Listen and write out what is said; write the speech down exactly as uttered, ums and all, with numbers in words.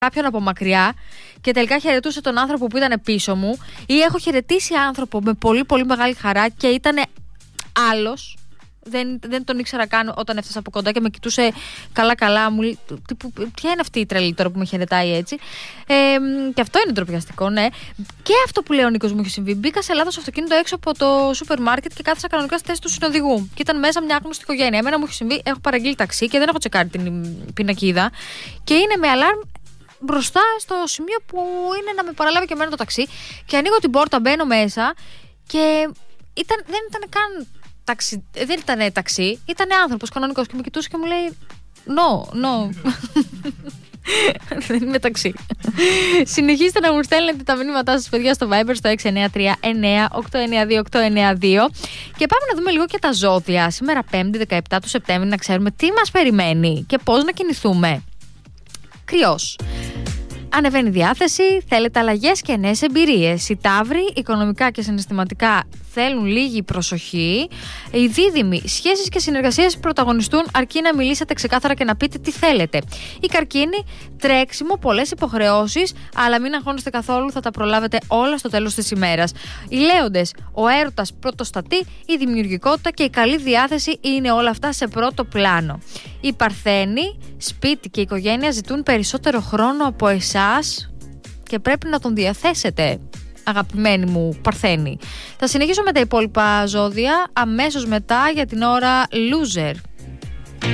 κάποιον από μακριά και τελικά χαιρετούσε τον άνθρωπο που ήταν πίσω μου, ή έχω χαιρετήσει άνθρωπο με πολύ πολύ μεγάλη χαρά και ήταν άλλος. Δεν, δεν τον ήξερα καν όταν έφτασα από κοντά και με κοιτούσε καλά-καλά. Μου λέει, ποια είναι αυτή η τρελή τώρα που με χαιρετάει έτσι. Ε, και αυτό είναι ντροπιαστικό, ναι. Και αυτό που λέει ο Νίκος μου έχει συμβεί. Μπήκα σε λάθος αυτοκίνητο έξω από το σούπερ μάρκετ και κάθισα κανονικά στη θέση του συνοδηγού. Και ήταν μέσα μια άγνωστη οικογένεια. Εμένα μου έχει συμβεί, έχω παραγγείλει ταξί και δεν έχω τσεκάρει την πινακίδα. Και είναι με αλάρμ μπροστά στο σημείο που είναι να με παραλάβει και εμένα το ταξί. Και ανοίγω την πόρτα, μπαίνω μέσα και ήταν, δεν ήταν καν. Ταξι, δεν ήταν ταξί, ήταν άνθρωπος κανονικός και με κοιτούσε και μου λέει no, no. Δεν είμαι ταξί. Συνεχίστε να μου στέλνετε τα μηνύματά σας, παιδιά, στο Viber στο έξι εννιά τρία εννιά οκτώ εννιά δύο οκτώ εννιά δύο. Και πάμε να δούμε λίγο και τα ζώδια. Σήμερα Πέμπτη δεκαεπτά του Σεπτέμβρη, να ξέρουμε τι μας περιμένει και πώς να κινηθούμε. Κρυός. Ανεβαίνει η διάθεση, θέλετε αλλαγές και νέες εμπειρίες. Οι Ταύροι, οικονομικά και συναισθηματικά, θέλουν λίγη προσοχή. Οι Δίδυμοι, σχέσεις και συνεργασίες πρωταγωνιστούν, αρκεί να μιλήσετε ξεκάθαρα και να πείτε τι θέλετε. Οι Καρκίνοι, τρέξιμο, πολλές υποχρεώσεις, αλλά μην αγχώνεστε καθόλου, θα τα προλάβετε όλα στο τέλος της ημέρας. Οι Λέοντες, ο έρωτας πρωτοστατεί, η δημιουργικότητα και η καλή διάθεση είναι όλα αυτά σε πρώτο πλάνο. Οι Παρθένοι, σπίτι και οικογένεια ζητούν περισσότερο χρόνο από εσάς και πρέπει να τον διαθέσετε, αγαπημένοι μου Παρθένοι. Θα συνεχίσω με τα υπόλοιπα ζώδια αμέσως μετά. Για την ώρα, loser.